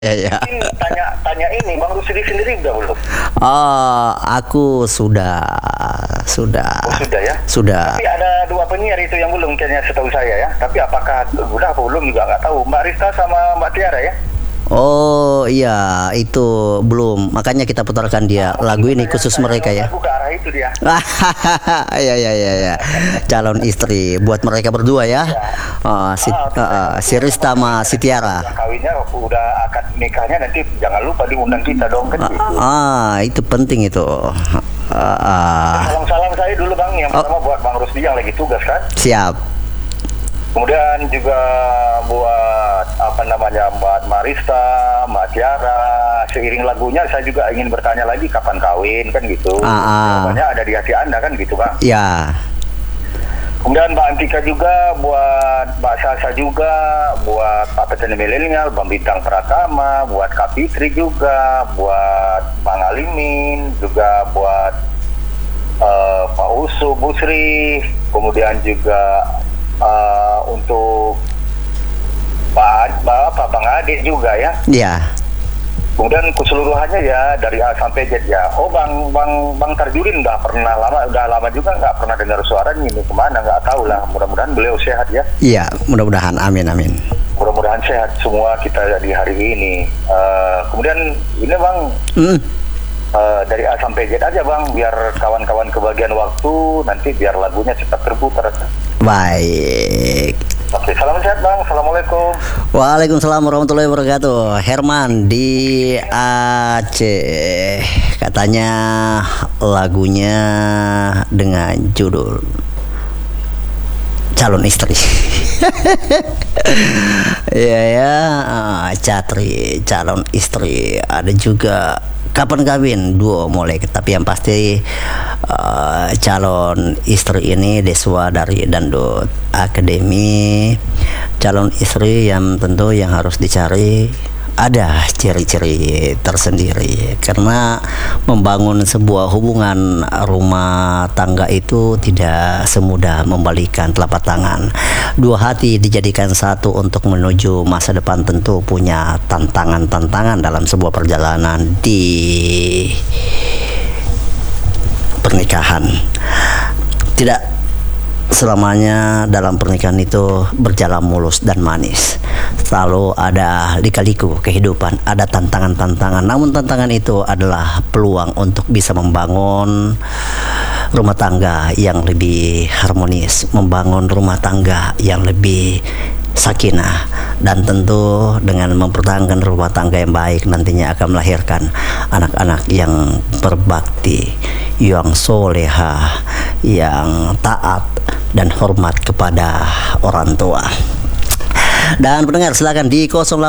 Ya, ya. Tanya ini Bang Rusdi sendiri udah belum? Oh, aku sudah, Oh sudah ya. sudah. Tapi ada dua penyiar itu yang belum kayaknya setahu saya ya. Tapi apakah udah apa belum juga nggak tahu. Mbak Rista sama Mbak Tiara ya. Oh iya, itu belum. Makanya kita putarkan dia lagu ini khusus mereka ya. Lagu ke arah itu dia. Ya, ya, ya, ya. Calon istri buat mereka berdua ya. Si Rista sama si Tiara. Kawinnya udah akad nikahnya nanti jangan lupa diundang kita dong kan. Gitu. Itu penting itu. Salam-salam saya dulu Bang, yang pertama buat Bang Rusdi yang lagi tugas kan. Siap. Kemudian juga buat buat Marista, Mbak Tiara. Seiring lagunya saya juga ingin bertanya lagi kapan kawin kan gitu. Jawabannya ada di hati Anda kan gitu Bang. Ya. Kemudian Mbak Antika juga, buat Mbak Sasa juga, buat Pak Petani Milenial, Bang Bintang Pratama, buat Kak Fitri juga, buat Bang Alimin, juga buat Pak Usu, Busri, kemudian juga untuk Bang Ade juga ya. Iya. Kemudian keseluruhannya ya dari A sampai Z ya. Oh Bang Tarjurin udah lama juga nggak pernah dengar suaranya, ini kemana nggak tahu lah. Mudah-mudahan beliau sehat ya. Iya, mudah-mudahan, amin amin. Mudah-mudahan sehat semua kita di hari ini. Kemudian ini Bang. Dari A sampai Z aja Bang, biar kawan-kawan kebagian waktu, nanti biar lagunya cepat terputar. Baik. Oke, salam sehat Bang, assalamualaikum. Waalaikumsalam warahmatullahi wabarakatuh. Herman di Aceh, katanya lagunya dengan judul Calon Istri. Iya ya, Catri, calon istri. Ada juga kapan kawin, duo molek. Tapi yang pasti calon istri ini Deswa dari Dangdut Akademi. Calon istri yang tentu yang harus dicari ada ciri-ciri tersendiri, karena membangun sebuah hubungan rumah tangga itu tidak semudah membalikan telapak tangan. Dua hati dijadikan satu untuk menuju masa depan tentu punya tantangan-tantangan dalam sebuah perjalanan di pernikahan. Tidak selamanya dalam pernikahan itu berjalan mulus dan manis. Selalu ada lika-liku kehidupan, ada tantangan-tantangan. Namun tantangan itu adalah peluang untuk bisa membangun rumah tangga yang lebih harmonis, membangun rumah tangga yang lebih sakinah, dan tentu dengan mempertahankan rumah tangga yang baik nantinya akan melahirkan anak-anak yang berbakti, yang soleha, yang taat dan hormat kepada orang tua. Dan pendengar silakan di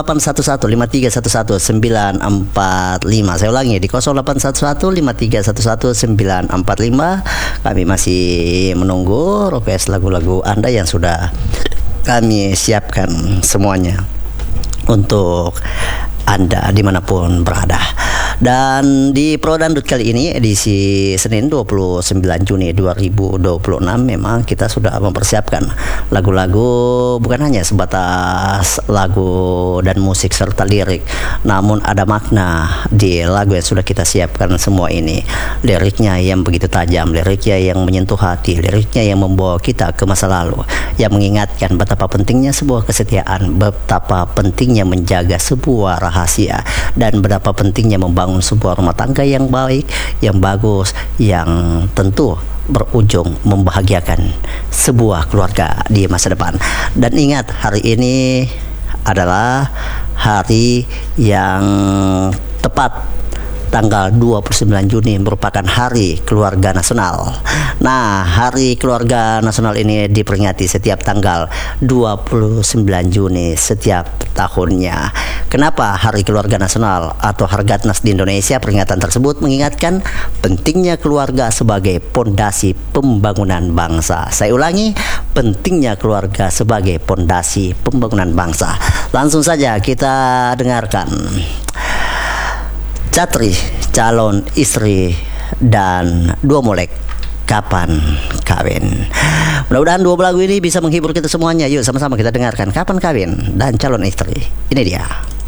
08115311945. Saya ulangi di 08115311945. Kami masih menunggu request lagu-lagu Anda yang sudah kami siapkan semuanya untuk Anda dimanapun berada. Dan di Pro Dangdut kali ini edisi Senin 29 Juni 2026 memang kita sudah mempersiapkan lagu-lagu bukan hanya sebatas lagu dan musik serta lirik, namun ada makna di lagu yang sudah kita siapkan semua ini. Liriknya yang begitu tajam, liriknya yang menyentuh hati, liriknya yang membawa kita ke masa lalu, yang mengingatkan betapa pentingnya sebuah kesetiaan, betapa pentingnya menjaga sebuah rahasia, dan betapa pentingnya membangun sebuah rumah tangga yang baik, yang bagus, yang tentu berujung membahagiakan sebuah keluarga di masa depan. Dan ingat, hari ini adalah hari yang tepat. Tanggal 29 Juni merupakan Hari Keluarga Nasional. Nah, Hari Keluarga Nasional ini diperingati setiap tanggal 29 Juni setiap tahunnya. Kenapa Hari Keluarga Nasional atau Hargatnas di Indonesia? Peringatan tersebut mengingatkan pentingnya keluarga sebagai pondasi pembangunan bangsa. Saya ulangi, pentingnya keluarga sebagai pondasi pembangunan bangsa. Langsung saja kita dengarkan Catri, calon istri, dan dua molek kapan kawin. Mudah-mudahan dua lagu ini bisa menghibur kita semuanya. Yuk sama-sama kita dengarkan Kapan Kawin dan Calon Istri. Ini dia.